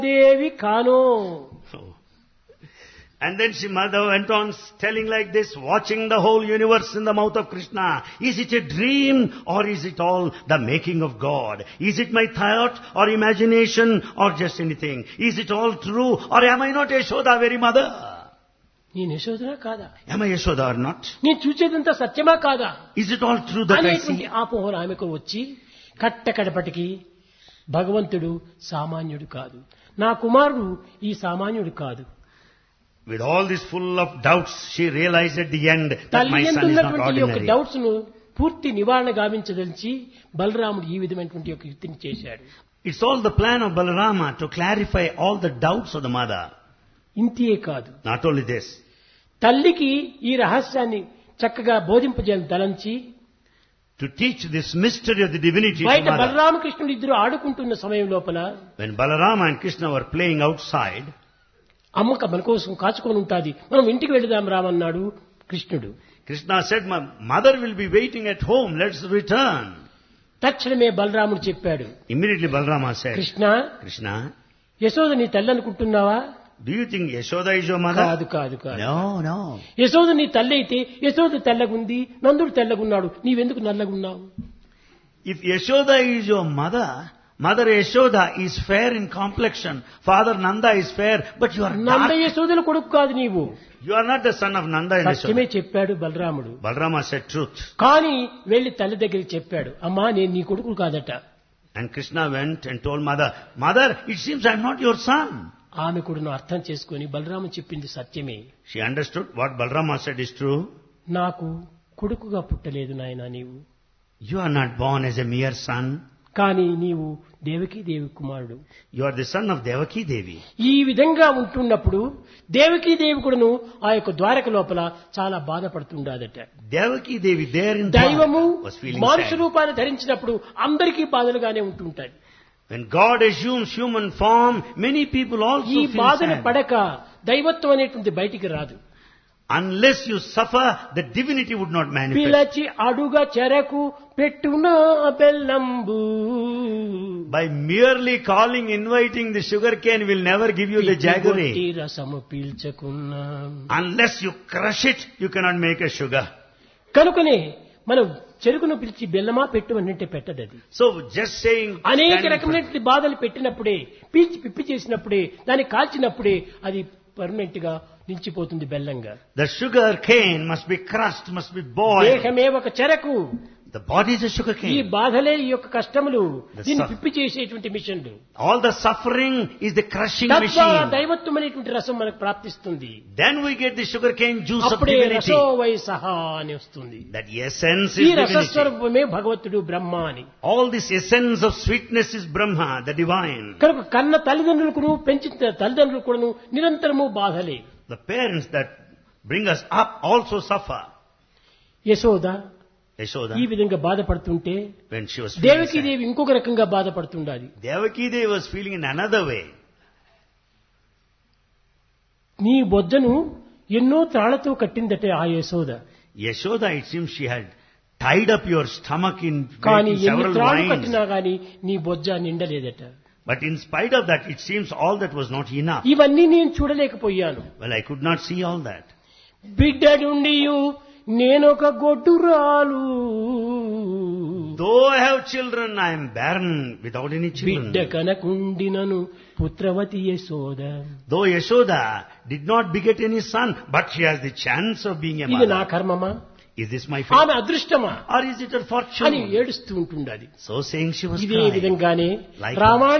Devi Kano. And then she mother went on telling like this, watching the whole universe in the mouth of Krishna. Is it a dream or is it all the making of God? Is it my thought or imagination or just anything? Is it all true or am I not Yashoda, very mother? నేను యశోదనా కాదా? Am I Yashoda or not? నేను చూసేదంతా సత్యమా కాదా Is it all true that I అనేటువంటి see? ఆపోహన ఆమెకు వచ్చి కట్టకడపటికి భగవంతుడు సామాన్యుడు కాదు, నా కుమారుడు ఈ సామాన్యుడు కాదు. With all this full of doubts, she realized at the end that తల్లి my son is not ఎందున్నటువంటి యొక్క ordinary. డౌట్స్ ను పూర్తి నివారణ గావించదలిచి బలరాముడు ఈ విధమైనటువంటి యొక్క యుక్తిని చేశాడు. It's all the plan of Balarama to clarify all the doubts of the mother. ఇంతే కాదు, Not only this, తల్లికి ఈ రహస్యాన్ని చక్కగా బోధింపజేయాలని తలంచి to teach this mystery of the divinity to బయట mother. బలరామకృష్ణుడు ఇద్దరు ఆడుకుంటున్న సమయం లోపల When Balarama and Krishna were playing outside, అమ్మక మన కోసం కాచుకొని ఉంటాది, మనం ఇంటికి వెళదాం రామన్నాడు కృష్ణుడు. Krishna said, my mother will be waiting at home, let's return. తక్షణమే బలరాముడు చెప్పాడు, Immediately Balarama said, Krishna, Krishna, Yashoda నీ తల్లి అనుకుంటున్నావా? do you think Yashoda is your mother? కాదు కాదు కాదు. No, no. యశోద నీ తల్లి అయితే యశోద తెల్లగుంది, నందుడు తెల్లగున్నాడు, నీవెందుకు నల్లగున్నావు? If Yashoda is your mother, Mother Yashoda is fair in complexion, Father Nanda is fair, but you are Nanda dark. యశోదల కొడుకు కాదు నీవు. You are not the son of Nanda and సత్యమే Yashoda. చెప్పాడు బలరాముడు. Balarama said truth. కానీ వెళ్లి తల్లి దగ్గరికి చెప్పాడు, అమ్మా నేను నీ కొడుకు కాదట. And Krishna went and told mother, Mother, it seems I am not your son. ఆమె కూడా అర్థం చేసుకొని బలరాము చెప్పింది సత్యమే. She understood what Balarama said is true. నాకు కొడుకుగా పుట్టలేదు నాయనా నీవు, You are not born as a mere son. కానీ నీవు దేవకీ దేవి కుమారుడు. You are the son of Devaki Devi. ఈ విధంగా ఉంటున్నప్పుడు దేవకీ దేవి కూడాను ఆ యొక్క ద్వారక లోపల చాలా బాధపడుతుండదట. Devaki Devi there in దైవము Dwarka was feeling మానుష sad. రూపాన్ని ధరించినప్పుడు అందరికీ బాధలుగానే ఉంటుంటాయి. When God assumes human form, many people also ఈ feel బాధలు sad. పడక దైవత్వం అనేటువంటి బయటికి రాదు. Unless you suffer, the divinity would not manifest. పిలచి అడుగ చెరకు పెట్టునా బెల్లంబు. By merely calling, inviting the sugar cane will never give you the పిచ్చిగొట్టి jaggery. రసము పీల్చకున్నా. Unless you crush it, you cannot make a sugar. కనుకనే మనం చెరుకును పిలిచి బెల్లమా పెట్టమనంటే పెట్టదు అది. So just saying, అనేక standing రకమైనటువంటి బాధలు పెట్టినప్పుడే, పీల్చి పిప్పి చేసినప్పుడే, దాన్ని కాల్చినప్పుడే అది పర్మనెంట్ గా నిలిచిపోతుంది బెల్లంగా. the sugar cane must be crushed, must be boiled. దేహమే ఒక చెరకు, The body is a sugar ఈ cane. బాధలే ఈ యొక్క కష్టములు, The దీన్ని suff- పిప్పి చేసేటువంటి మిషన్లు. All the suffering is the crushing తద్వారా machine. దైవత్వం అనేటువంటి రసం మనకు ప్రాప్తిస్తుంది. Then we get the sugar cane juice of అప్పుడే divinity. రసో వై సహా అని వస్తుంది. That essence ఈ is divinity. రసస్వరూపమే భగవంతుడు బ్రహ్మ అని. All this essence of sweetness is Brahma, the divine. కనుక కన్న తల్లిదండ్రులకు పెంచిన తల్లిదండ్రులు కూడా నిరంతరము బాధలే. The parents that bring us up also suffer. Yashoda Yashoda, ఈ విధంగా బాధపడుతుంటే when she was Devaki feeling sad, దేవి ఇంకొక రకంగా బాధపడుతుండాలి. Devaki Devi was feeling in another way. నీ బొజ్జను ఎన్నో తాళ్లతో కట్టిందటే ఆ Yashoda. Yashoda, it seems she had tied up your stomach in కానీ ఎన్ని several త్రాళ్ళు lines. కట్టినా గాని నీ బొజ్జ నిండలేదట. But in spite of that, it seems all that was not enough. ఇవన్నీ నేను చూడలేకపోయాను. Well, I could not see all that. బిడ్డడుండియు నేనొక గొడ్డురాలు, Though I have children, I am barren without any బిడ్డ children. కనకుండినను పుత్రవతి Yashoda. Though Yashoda did not beget any son, but she has the chance of being a ఇది నా mother. కర్మమా, Is this my ఆమె fate? అదృష్టమా Or is it her అని fortune? ఏడుస్తూ ఉంటుండాలి. So saying, she was ఇదే crying. విధంగానే Likewise. Ramayana